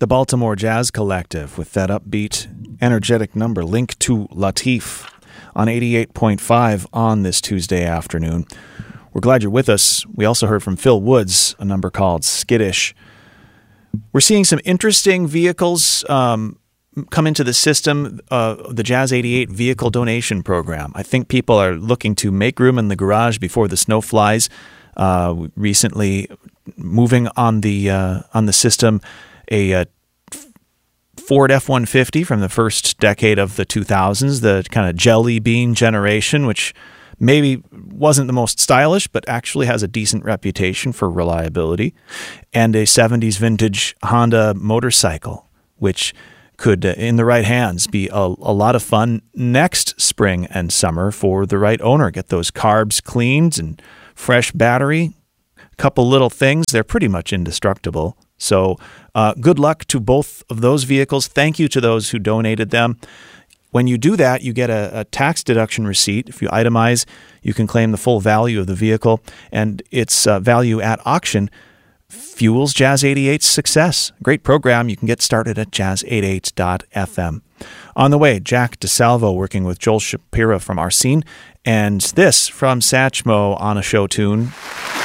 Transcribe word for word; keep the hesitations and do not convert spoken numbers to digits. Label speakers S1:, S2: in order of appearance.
S1: The Baltimore Jazz Collective with that upbeat, energetic number linked to Latif on eighty-eight point five on this Tuesday afternoon. We're glad you're with us. We also heard from Phil Woods, a number called Skittish. We're seeing some interesting vehicles um, come into the system, uh, the Jazz eighty-eight Vehicle Donation Program. I think people are looking to make room in the garage before the snow flies. Uh, recently, moving on the uh, on the system, a uh, Ford F one fifty from the first decade of the two thousands, the kind of jelly bean generation, which maybe wasn't the most stylish, but actually has a decent reputation for reliability, and a seventies vintage Honda motorcycle, which could, uh, in the right hands, be a, a lot of fun next spring and summer for the right owner. Get those carbs cleaned and fresh battery, a couple little things. They're pretty much indestructible. So uh, good luck to both of those vehicles. Thank you to those who donated them. When you do that, you get a, a tax deduction receipt. If you itemize, you can claim the full value of the vehicle, and its uh, value at auction fuels Jazz eighty-eight's success. Great program. You can get started at jazz eighty-eight dot f m. On the way, Jack DeSalvo working with Joel Shapira from Arsene, and this from Satchmo on a show tune.